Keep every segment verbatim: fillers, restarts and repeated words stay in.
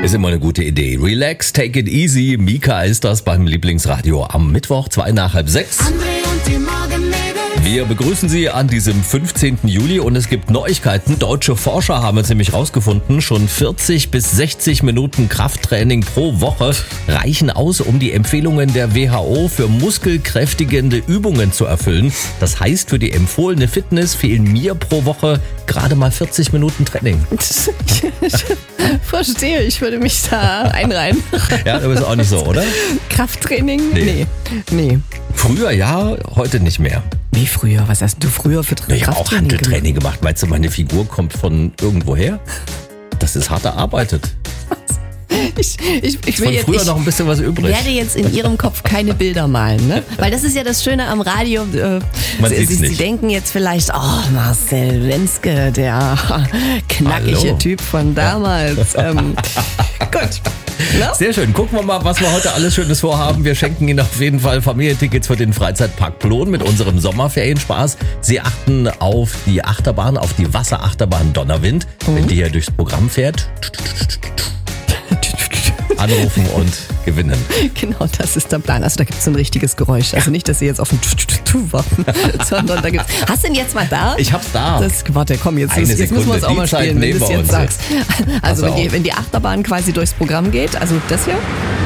Ist immer eine gute Idee. Relax, take it easy. Mika ist das beim Lieblingsradio am Mittwoch, zwei nach halb sechs. André und die Morgenmädels. Wir begrüßen Sie an diesem fünfzehnten Juli und es gibt Neuigkeiten. Deutsche Forscher haben es nämlich rausgefunden, schon vierzig bis sechzig Minuten Krafttraining pro Woche reichen aus, um die Empfehlungen der W H O für muskelkräftigende Übungen zu erfüllen. Das heißt, für die empfohlene Fitness fehlen mir pro Woche gerade mal vierzig Minuten Training. Verstehe, ich würde mich da einreihen. Ja, du bist auch nicht so, oder? Krafttraining? Nee. Nee. nee. Früher ja, heute nicht mehr. Wie früher? Was hast du früher für Tra- Ich habe auch Krafttraining Hanteltraining gemacht. Meinst du, meine Figur kommt von irgendwoher? Das ist hart erarbeitet. Ich, ich, ich, will Von jetzt, früher ich noch ein bisschen was übrig. werde jetzt in Ihrem Kopf keine Bilder malen, ne? Weil das ist ja das Schöne am Radio. Äh, Man Sie, sieht's Sie, nicht. Sie denken jetzt vielleicht, oh, Marcel Wenske, der knackige Hallo. Typ von damals. ähm, gut. Ne? Sehr schön. Gucken wir mal, was wir heute alles Schönes vorhaben. Wir schenken Ihnen auf jeden Fall Familientickets für den Freizeitpark Plon mit unserem Sommerferienspaß. Sie achten auf die Achterbahn, auf die Wasserachterbahn Donnerwind, wenn die hier durchs Programm fährt. Anrufen und gewinnen. Genau, das ist der Plan. Also da gibt es ein richtiges Geräusch. Also nicht, dass Sie jetzt auf ein Tu warten, sondern da gibt's. Hast du denn jetzt mal da? Ich hab's da. Das, warte, komm, jetzt, Eine jetzt müssen wir es Sekunde, auch mal die Zeit spielen, wenn nehmen du es wir jetzt uns sagst. Also Pass wenn die, auf. wenn die Achterbahn quasi durchs Programm geht, also das hier.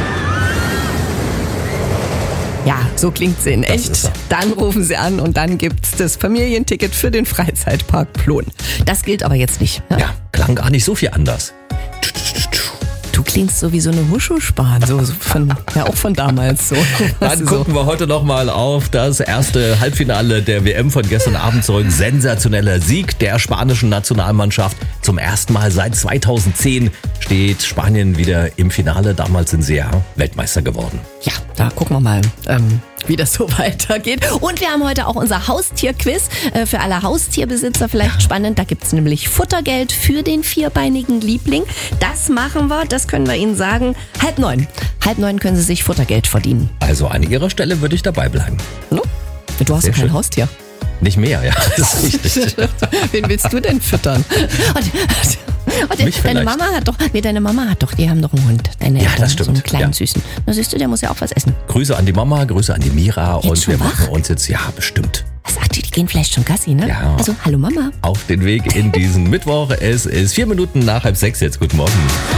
Ja, so klingt sie in Das echt. ist er. Dann rufen Sie an und dann gibt's das Familienticket für den Freizeitpark Plon. Das gilt aber jetzt nicht. Ne? Ja, klang gar nicht so viel anders. Du klingst so wie so eine Huschuspahn, so, so von, ja auch von damals so. Dann Weißt du, gucken wir heute nochmal auf das erste Halbfinale der W M von gestern Abend zurück. Sensationeller Sieg der spanischen Nationalmannschaft. Zum ersten Mal seit zweitausendzehn steht Spanien wieder im Finale. Damals sind sie ja Weltmeister geworden. Ja, da gucken wir mal, ähm, wie das so weitergeht. Und wir haben heute auch unser Haustierquiz. Äh, für alle Haustierbesitzer vielleicht spannend. Da gibt's nämlich Futtergeld für den vierbeinigen Liebling. Das machen wir, das können wir Ihnen sagen. Halb neun. Halb neun können Sie sich Futtergeld verdienen. Also an Ihrer Stelle würde ich dabei bleiben. No? Du hast Sehr doch kein schön. Haustier. Nicht mehr, ja. Das ist richtig. Wen willst du denn füttern? Und, und Mich deine vielleicht. Mama hat doch, nee, deine Mama hat doch, die haben doch einen Hund. Deine Ja, Eltern, das stimmt. So einen kleinen Ja. Süßen. Na siehst du, der muss ja auch was essen. Grüße an die Mama, Grüße an die Mira und schon wir wach? machen uns jetzt, ja bestimmt, Was sagt die? Die gehen vielleicht schon Gassi, ne? Ja. Also, hallo Mama. auf den Weg in diesen Mittwoch. Es ist vier Minuten nach halb sechs jetzt. Guten Morgen.